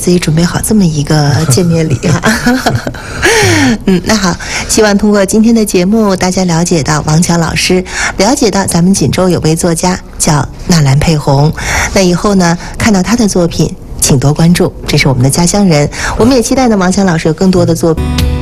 自己准备好这么一个见面礼哈。那好，希望通过今天的节目，大家了解到王强老师，了解到咱们锦州有位作家叫纳兰佩红。那以后呢，看到他的作品，请多关注，这是我们的家乡人。我们也期待呢，王强老师有更多的作品。